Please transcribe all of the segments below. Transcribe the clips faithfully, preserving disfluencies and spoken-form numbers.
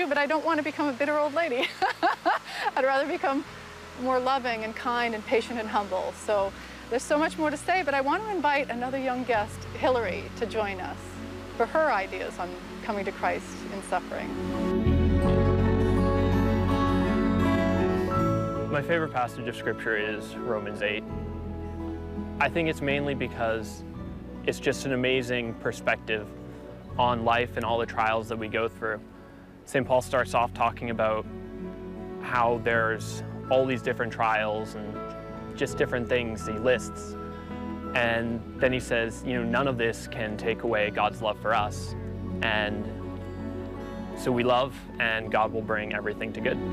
too, but I don't want to become a bitter old lady. I'd rather become more loving and kind and patient and humble. So there's so much more to say, but I want to invite another young guest, Hillary, to join us for her ideas on coming to Christ in suffering. My favorite passage of Scripture is Romans eight. I think it's mainly because it's just an amazing perspective on life and all the trials that we go through. Saint Paul starts off talking about how there's all these different trials and just different things he lists. And then he says, you know, none of this can take away God's love for us. And so we love, and God will bring everything to good.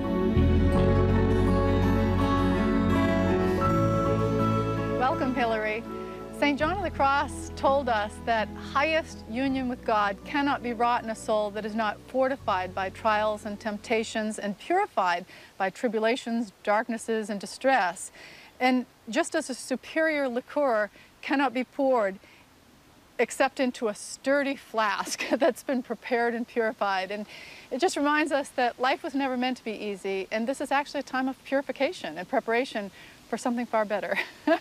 Welcome, Hillary. Saint John of the Cross told us that highest union with God cannot be wrought in a soul that is not fortified by trials and temptations and purified by tribulations, darknesses, and distress. And just as a superior liqueur cannot be poured except into a sturdy flask that's been prepared and purified. And it just reminds us that life was never meant to be easy, and this is actually a time of purification and preparation for something far better.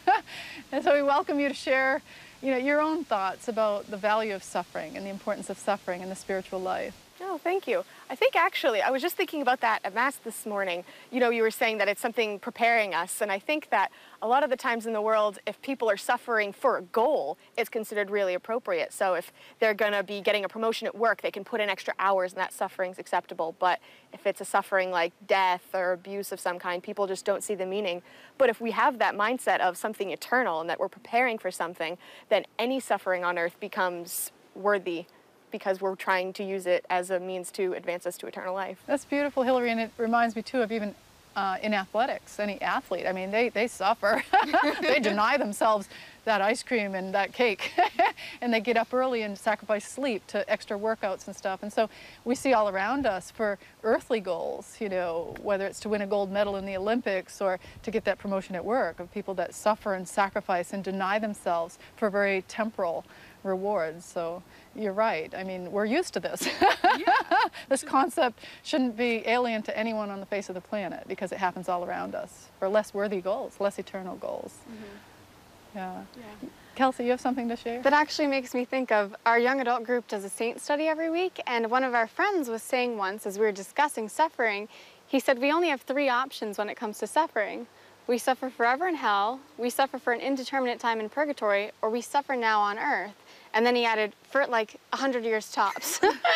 And so we welcome you to share, you know, your own thoughts about the value of suffering and the importance of suffering in the spiritual life. Oh, thank you. I think actually, I was just thinking about that at Mass this morning. You know, you were saying that it's something preparing us, and I think that a lot of the times in the world, if people are suffering for a goal, it's considered really appropriate. So if they're going to be getting a promotion at work, they can put in extra hours and that suffering's acceptable. But if it's a suffering like death or abuse of some kind, people just don't see the meaning. But if we have that mindset of something eternal and that we're preparing for something, then any suffering on earth becomes worthy, because we're trying to use it as a means to advance us to eternal life. That's beautiful, Hillary, and it reminds me too of even uh, in athletics, any athlete. I mean, they, they suffer. They deny themselves that ice cream and that cake, and they get up early and sacrifice sleep to extra workouts and stuff. And so we see all around us for earthly goals, you know, whether it's to win a gold medal in the Olympics or to get that promotion at work, of people that suffer and sacrifice and deny themselves for very temporal rewards. So you're right. I mean, we're used to this. Yeah. This concept shouldn't be alien to anyone on the face of the planet because it happens all around us for less worthy goals, less eternal goals. Mm-hmm. Yeah. Yeah. Kelsey, you have something to share? That actually makes me think of our young adult group does a saint study every week, and one of our friends was saying once as we were discussing suffering, he said we only have three options when it comes to suffering. We suffer forever in hell, we suffer for an indeterminate time in purgatory, or we suffer now on earth. And then he added, for like a hundred years tops.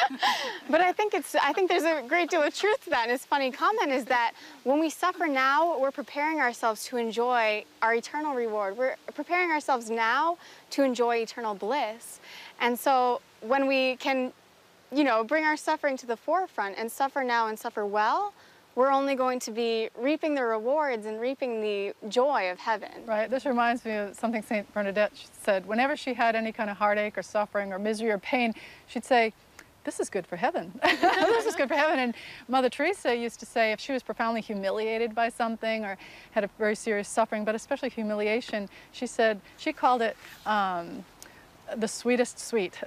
But I think it's, I think there's a great deal of truth to that. And his funny comment is that when we suffer now, we're preparing ourselves to enjoy our eternal reward. We're preparing ourselves now to enjoy eternal bliss. And so when we can, you know, bring our suffering to the forefront and suffer now and suffer well, we're only going to be reaping the rewards and reaping the joy of heaven. Right. This reminds me of something Saint Bernadette said. Whenever she had any kind of heartache or suffering or misery or pain, she'd say, this is good for heaven. This is good for heaven. And Mother Teresa used to say if she was profoundly humiliated by something or had a very serious suffering, but especially humiliation, she said, she called it um, the sweetest sweet.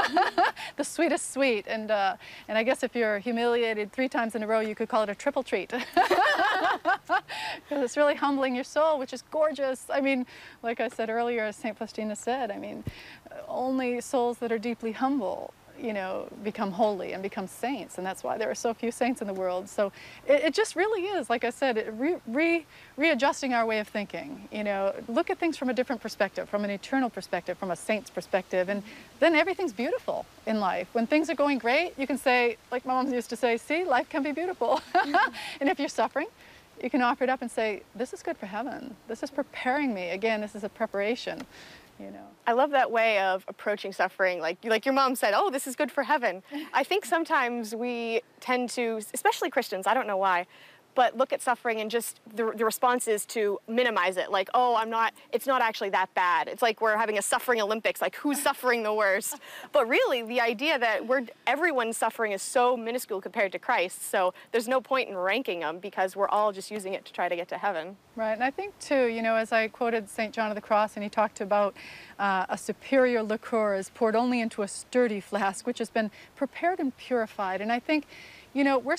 The sweetest sweet. And uh, and I guess if you're humiliated three times in a row, you could call it a triple treat. Because it's really humbling your soul, which is gorgeous. I mean, like I said earlier, as Saint Faustina said, I mean, only souls that are deeply humble, you know, become holy and become saints, and that's why there are so few saints in the world. So it, it just really is, like I said, it re, re, readjusting our way of thinking, you know, look at things from a different perspective, from an eternal perspective, from a saint's perspective, and then everything's beautiful in life. When things are going great, you can say, like my mom used to say, see, life can be beautiful. And if you're suffering, you can offer it up and say, this is good for heaven. This is preparing me. Again, this is a preparation. You know. I love that way of approaching suffering. Like, like your mom said, oh, this is good for heaven. I think sometimes we tend to, especially Christians, I don't know why, but look at suffering and just the, the response is to minimize it. Like, oh, I'm not, it's not actually that bad. It's like we're having a suffering Olympics, like who's suffering the worst? But really, the idea that we're, everyone's suffering is so minuscule compared to Christ, so there's no point in ranking them because we're all just using it to try to get to heaven. Right, and I think too, you know, as I quoted Saint John of the Cross, and he talked about uh, a superior liqueur is poured only into a sturdy flask, which has been prepared and purified. And I think, you know, we're